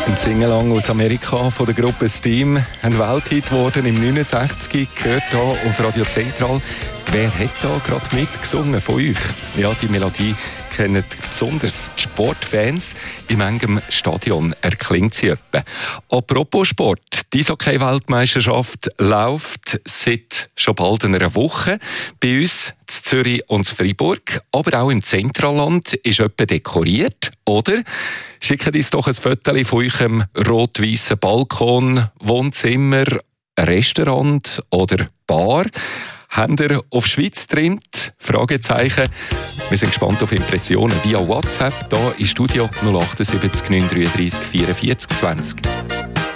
Ein Singalong aus Amerika von der Gruppe Steam, ein Welthit geworden im 69, gehört hier auf Radio Zentral. Wer hat da gerade mitgesungen von euch? Ja, die Melodie kennen besonders die Sportfans. In manchem Stadion erklingt sie etwa. Apropos Sport, die Eishockey-Weltmeisterschaft läuft seit schon bald einer Woche. Bei uns in Zürich und in Freiburg, aber auch im Zentralland ist etwa dekoriert, oder? Schickt uns doch ein Foto von eurem rot-weißen Balkon, Wohnzimmer, Restaurant oder Bar. Habt ihr auf Schweiz getrimmt? Fragezeichen. Wir sind gespannt auf Impressionen via WhatsApp. Hier im Studio 078 933 44 20.